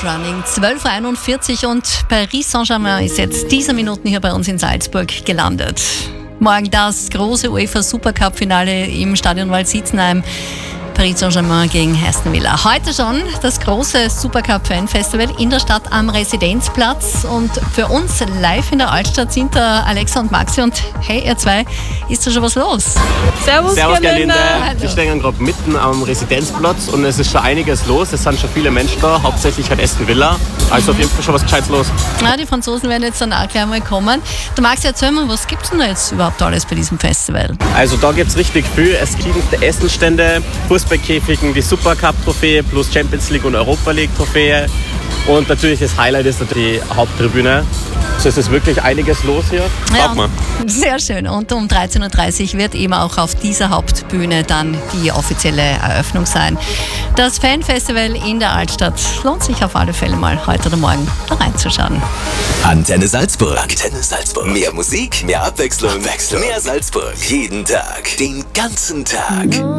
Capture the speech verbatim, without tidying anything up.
Running. zwölf Uhr einundvierzig und Paris Saint-Germain ist jetzt dieser Minuten hier bei uns in Salzburg gelandet. Morgen das große UEFA Supercup-Finale im Stadion Waldsietzenheim. Paris Saint-Germain gegen Aston Villa. Heute schon das große Supercup-Fan-Festival in der Stadt am Residenzplatz. Und für uns live in der Altstadt sind da Alexa und Maxi. Und hey, ihr zwei, ist da schon was los? Servus, Servus Gerlinde. Wir stehen gerade mitten am Residenzplatz und es ist schon einiges los. Es sind schon viele Menschen da, hauptsächlich halt Aston Villa. Also auf jeden Fall schon was Gescheites los. Ja, die Franzosen werden jetzt dann auch gleich mal kommen. Du Maxi, erzähl mal, was gibt es denn da jetzt überhaupt alles bei diesem Festival? Also da gibt es richtig viel. Es gibt Essenstände, Fußballkäfigen, die Supercup-Trophäe plus Champions League und Europa League-Trophäe. Und natürlich das Highlight ist natürlich die Haupttribüne. Also es ist wirklich einiges los hier. Sag mal. Sehr schön. Und um dreizehn Uhr dreißig wird eben auch auf dieser Hauptbühne dann die offizielle Eröffnung sein. Das Fanfestival in der Altstadt lohnt sich auf alle Fälle mal heute oder morgen da reinzuschauen. Antenne Salzburg. Antenne Salzburg. Mehr Musik, mehr Abwechslung, Abwechslung. Mehr Salzburg. Jeden Tag. Den ganzen Tag.